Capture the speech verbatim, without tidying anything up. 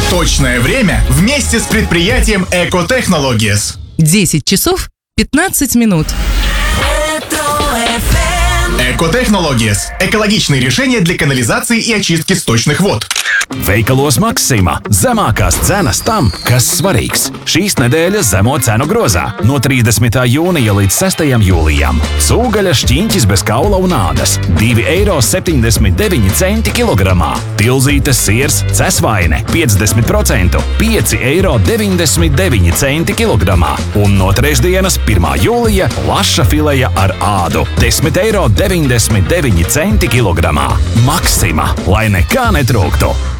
Точное время вместе с предприятием Экотехнологиес. десять часов пятнадцать минут. Экотехнологиес – экологичные решения для канализации и очистки сточных вод. Veikalos Maksima – zemākās cenas tam, kas svarīgs. Šīs nedēļas zemo cenu grozā no trīsdesmitā jūnija līdz sestajam jūlijam. Cūgaļa šķiņķis bez kaula un ādas – divi eiro septiņdesmit deviņi centi kilogramā. Tilzītes siers cesvaine – piecdesmit procenti – pieci eiro deviņdesmit deviņi centi kilogramā. Un no trešdienas, pirmā jūlija, laša fileja ar ādu – desmit eiro deviņdesmit deviņi centi kilogramā. Maksima – lai nekā netrūktu!